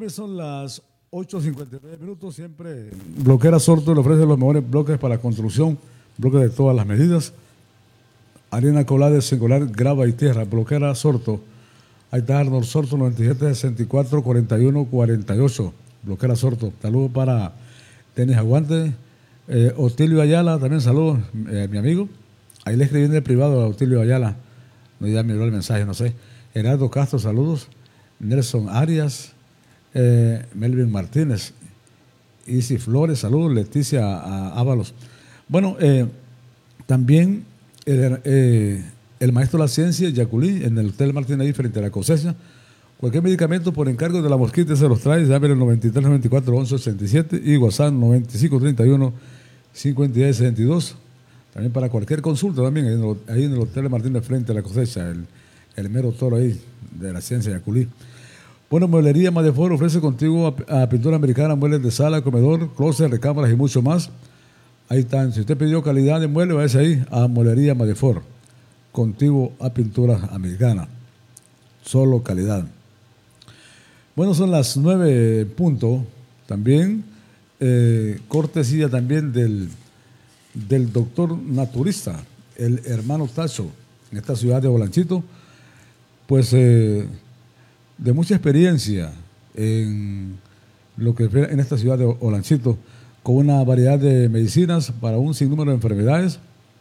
Bueno, son las 8:59 minutos. Siempre Bloquera Sorto le ofrece los mejores bloques para la construcción, bloques de todas las medidas. Arena colada, singular, grava y tierra. Bloquera Sorto. Ahí está Arnold Sorto, 97 64 41 48. Bloquera Sorto. Saludos para Tenis Aguante. Otilio Ayala, también saludos, mi amigo. Ahí le escribí en el privado a Otilio Ayala. No, ya miró el mensaje, no sé. Gerardo Castro, saludos. Nelson Arias. Melvin Martínez. Isi Flores, saludos. Leticia Ábalos. Bueno, también el maestro de la ciencia, Yaculí, en el Hotel Martín ahí frente a la cosecha. Cualquier medicamento por encargo de la mosquita se los trae, llamen el 93 94 11 87 y WhatsApp 95 31 52 62. También para cualquier consulta, también ahí en el Hotel Martín frente a la cosecha, el mero toro ahí de la ciencia, Yaculí. Bueno, Mueblería Madefort ofrece contigo a pintura americana, muebles de sala, comedor, closet, recámaras y mucho más. Ahí están. Si usted pidió calidad de mueble, váyase ahí a Mueblería Madefort. Contigo a pintura americana. Solo calidad. Bueno, son las 9 puntos. También cortesía también del doctor naturista, el hermano Tacho, en esta ciudad de Olanchito. Pues de mucha experiencia en lo que en esta ciudad de Olanchito, con una variedad de medicinas para un sinnúmero de enfermedades.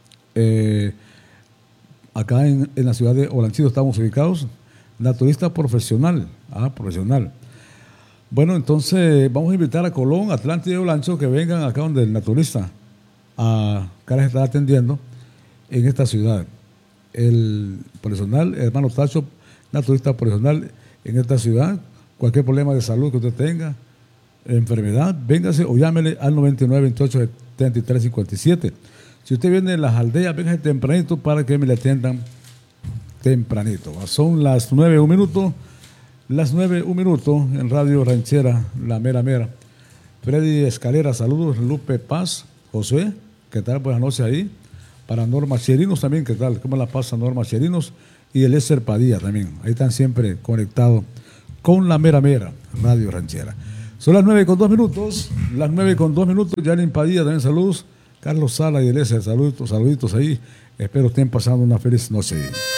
Acá en la ciudad de Olanchito estamos ubicados. Naturista profesional. Profesional. Bueno, entonces vamos a invitar a Colón, Atlántida y Olancho que vengan acá donde el naturista acá les está atendiendo en esta ciudad. El profesional, hermano Tacho, naturista profesional en esta ciudad. Cualquier problema de salud que usted tenga, enfermedad, véngase o llámele al 99 28 73 57. Si usted viene de las aldeas, véngase tempranito para que me le atiendan tempranito. Son las 9:01 minutos. Las 9:01 minutos en Radio Ranchera, la mera mera. Freddy Escalera, saludos. Lupe Paz, José, ¿qué tal? Buenas noches ahí. Para Norma Cherinos también, ¿qué tal? ¿Cómo la pasa Norma Cherinos? Y el Eser Padilla también. Ahí están siempre conectados con la mera mera, Radio Ranchera. Son las 9:02 minutos. Las 9:02 minutos. Janine Padilla también, saludos. Carlos Sala y el Eser, saluditos ahí. Espero estén pasando una feliz noche.